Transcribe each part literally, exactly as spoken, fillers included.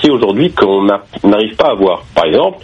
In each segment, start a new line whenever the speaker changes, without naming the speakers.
qualité aujourd'hui qu'on n'arrive pas à avoir. Par exemple,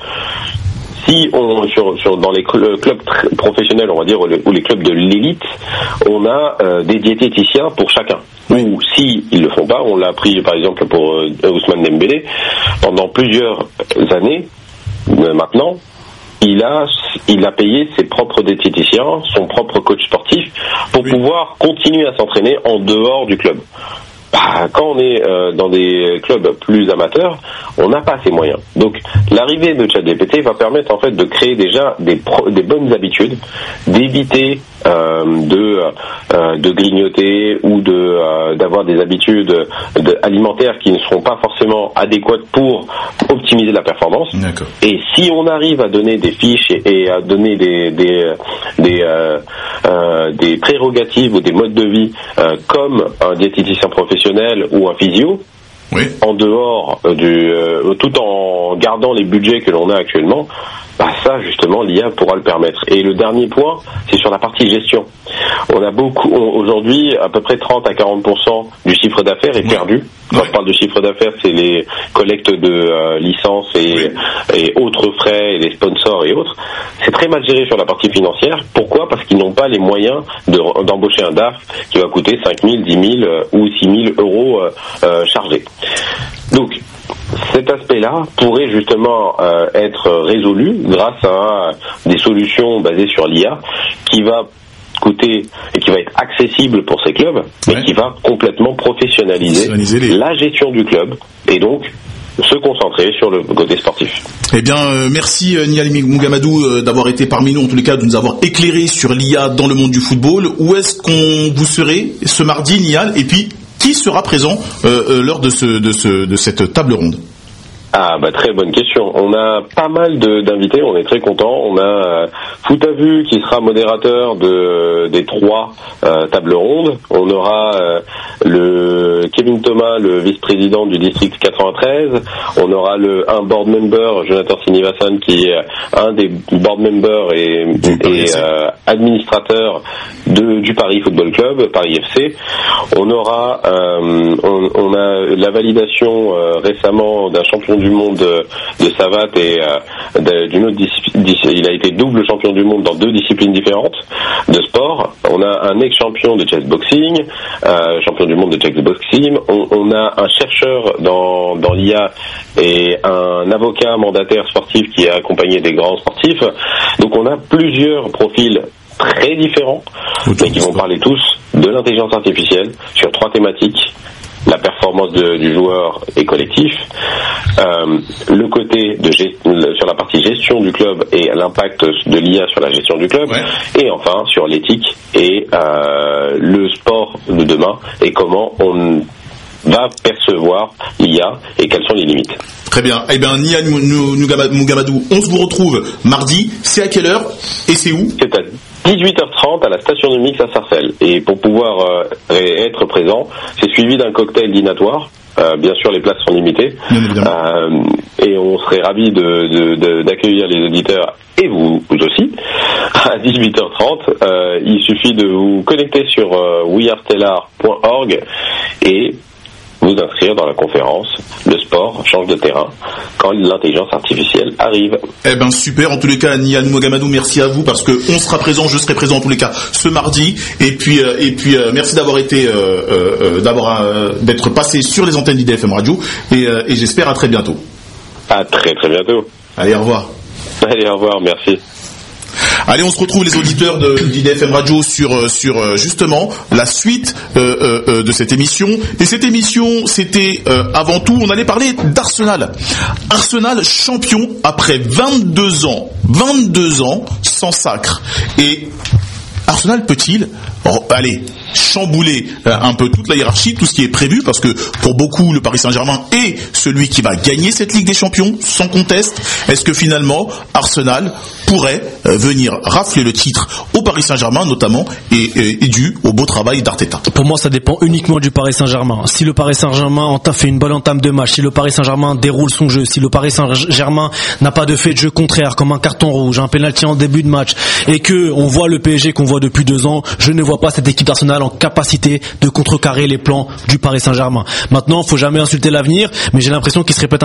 si on sur, sur dans les clubs tr- professionnels, on va dire, ou les clubs de l'élite, on a euh, des diététiciens pour chacun. Oui. Ou si ils le font pas, on l'a appris par exemple pour euh, Ousmane Dembélé, pendant plusieurs années euh, maintenant, il a il a payé ses propres diététiciens, son propre coach sportif pour oui. pouvoir continuer à s'entraîner en dehors du club. Bah, quand on est euh, dans des clubs plus amateurs, on n'a pas ces moyens. Donc l'arrivée de ChatGPT va permettre en fait de créer déjà des, pro- des bonnes habitudes, d'éviter euh, de euh, de grignoter ou de euh, d'avoir des habitudes de, alimentaires qui ne seront pas forcément adéquates pour optimiser la performance.
D'accord.
Et si on arrive à donner des fiches et, et à donner des des des, euh, euh, des prérogatives ou des modes de vie euh, comme un diététicien professionnel ou un physio, oui. en dehors du euh, tout en gardant les budgets que l'on a actuellement, bah ça justement l'I A pourra le permettre. Et le dernier point, c'est sur la partie gestion. On a beaucoup on, aujourd'hui à peu près trente à quarante pour cent du chiffre d'affaires est perdu. Quand ouais. je parle de chiffre d'affaires, c'est les collectes de euh, licences et, oui. et autres frais, et les sponsors et autres. C'est très mal géré sur la partie financière. Pourquoi ? Parce qu'ils n'ont pas les moyens de, d'embaucher un D A F qui va coûter cinq mille, dix mille euh, ou six mille euros euh, euh, chargés. Donc, cet aspect-là pourrait justement euh, être résolu grâce à des solutions basées sur l'I A qui va coûter et qui va être accessible pour ces clubs, mais ouais. qui va complètement professionnaliser, professionnaliser les... la gestion du club et donc se concentrer sur le côté sportif.
Eh bien, euh, merci euh, Nial Mougamadou euh, d'avoir été parmi nous, en tous les cas de nous avoir éclairé sur l'I A dans le monde du football. Où est-ce qu'on vous serez ce mardi, Nial ? Et puis, qui sera présent euh, euh, lors de, ce, de, ce, de cette table ronde ?
Ah bah très bonne question. On a pas mal de, d'invités, on est très contents. On a euh, Foot à Vue qui sera modérateur de des trois euh, tables rondes. On aura euh, le Kevin Thomas, le vice-président du district quatre-vingt-treize. On aura le un board member, Jonathan Sinivasan, qui est un des board members et, et euh, administrateur de, du Paris Football Club, Paris F C. On aura euh, on, on a la validation euh, récemment d'un champion du monde de, de savate et euh, de, d'une autre discipline. Il a été double champion du monde dans deux disciplines différentes de sport. On a un ex-champion de chessboxing, euh, champion du monde de chessboxing. On, on a un chercheur dans, dans l'I A et un avocat mandataire sportif qui a accompagné des grands sportifs. Donc on a plusieurs profils très différents, mais qui vont parler tous de l'intelligence artificielle sur trois thématiques. La performance de, du joueur et collectif, euh, le côté de gest- sur la partie gestion du club et l'impact de l'I A sur la gestion du club, ouais. et enfin sur l'éthique et euh, le sport de demain et comment on va percevoir l'I A et quelles sont les limites.
Très bien. Eh bien, Nial Mougamadou, on se vous retrouve mardi. C'est à quelle heure et c'est où ?
C'est à dix-huit heures trente à la station de mix à Sarcelles. Et pour pouvoir euh, être présent, c'est suivi d'un cocktail dînatoire. Euh, bien sûr, les places sont limitées. Euh, et on serait ravis de, de, de, d'accueillir les auditeurs et vous, vous aussi. À dix-huit heures trente, euh, il suffit de vous connecter sur euh, we are stellar point org et vous inscrire dans la conférence « Le sport change de terrain » quand l'intelligence artificielle arrive.
Eh ben super, en tous les cas, Nial Mougamadou, merci à vous parce que on sera présent, je serai présent en tous les cas ce mardi. Et puis euh, et puis euh, merci d'avoir été euh, euh, d'avoir euh, d'être passé sur les antennes d'I D F M Radio et, euh, et j'espère à très bientôt.
À très très bientôt.
Allez, au revoir.
Allez, au revoir, merci.
Allez, on se retrouve les auditeurs de d'I D F M Radio sur sur justement la suite euh, euh, de cette émission. Et cette émission, c'était euh, avant tout, on allait parler d'Arsenal. Arsenal champion après vingt-deux ans, vingt-deux ans sans sacre. Et Arsenal peut-il, oh, allez, chambouler euh, un peu toute la hiérarchie, tout ce qui est prévu, parce que pour beaucoup, le Paris Saint-Germain est celui qui va gagner cette Ligue des Champions, sans conteste. Est-ce que finalement, Arsenal pourrait euh, venir rafler le titre au Paris Saint-Germain, notamment, et, et, et dû au beau travail d'Arteta?
Pour moi, ça dépend uniquement du Paris Saint-Germain. Si le Paris Saint-Germain en fait une bonne entame de match, si le Paris Saint-Germain déroule son jeu, si le Paris Saint-Germain n'a pas de fait de jeu contraire, comme un carton rouge, un pénalty en début de match, et que on voit le P S G qu'on voit depuis deux ans, je ne vois pas cette équipe d'Arsenal en capacité de contrecarrer les plans du Paris Saint-Germain. Maintenant, faut jamais insulter l'avenir, mais j'ai l'impression qu'il serait peut-être